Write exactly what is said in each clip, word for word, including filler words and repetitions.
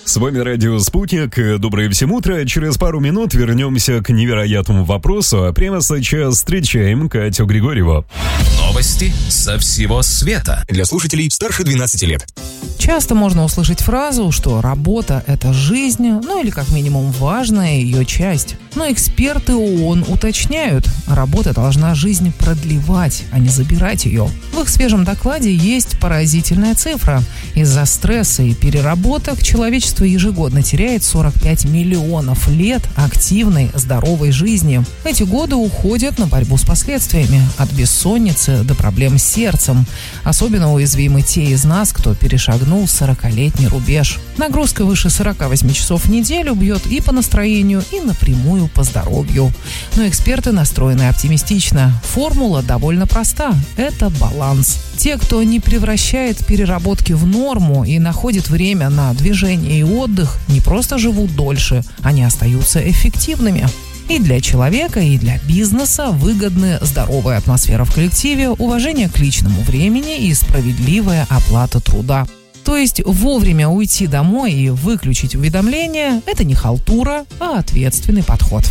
С вами радио «Спутник». Доброе всем утро. Через пару минут вернемся к невероятному вопросу, а прямо сейчас встречаем Катю Григорьеву. Новости со всего света. Для слушателей старше двенадцати лет. Часто можно услышать фразу, что работа – это жизнь, ну или как минимум важная ее часть. Но эксперты ООН уточняют, работа должна жизнь продлевать, а не забирать ее. В их свежем докладе есть поразительная цифра. Из-за стресса и переработок человечество ежегодно теряет сорок пять миллионов лет активной, здоровой жизни. Эти годы уходят на борьбу с последствиями, от бессонницы до проблем с сердцем. Особенно уязвимы те из нас, кто перешагнул сорокалетний рубеж. Нагрузка выше сорок восемь часов в неделю бьет и по настроению, и напрямую по здоровью. Но эксперты настроены оптимистично. Формула довольно проста – это баланс. Те, кто не превращает переработки в норму и находит время на движение и отдых, не просто живут дольше, они остаются эффективными. И для человека, и для бизнеса выгодны здоровая атмосфера в коллективе, уважение к личному времени и справедливая оплата труда. То есть вовремя уйти домой и выключить уведомления – это не халтура, а ответственный подход.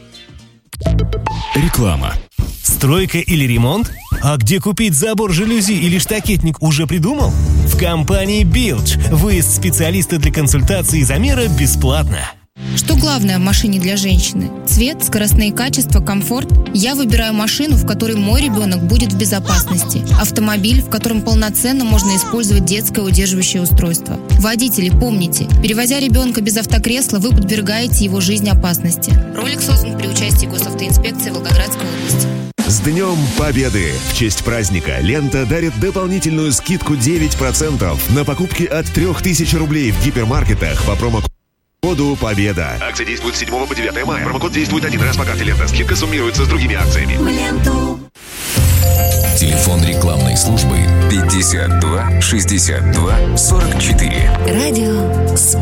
Реклама. Стройка или ремонт? А где купить забор жалюзи или штакетник уже придумал? В компании Билдж. Выезд специалиста для консультации и замера бесплатно. Что главное в машине для женщины? Цвет, скоростные качества, комфорт? Я выбираю машину, в которой мой ребенок будет в безопасности. Автомобиль, в котором полноценно можно использовать детское удерживающее устройство. Водители, помните, перевозя ребенка без автокресла, вы подвергаете его жизни опасности. Ролик создан при участии госавтоинспекции Волгоградской области. С Днем Победы! В честь праздника «Лента» дарит дополнительную скидку девять процентов на покупки от трех тысяч рублей в гипермаркетах по промокоду Коду «Победа». Акция действует с седьмого по девятое мая. Промокод действует один раз по карте «Лента». Скидка суммируется с другими акциями. Телефон рекламной службы пятьдесят два шестьдесят два сорок четыре. Радио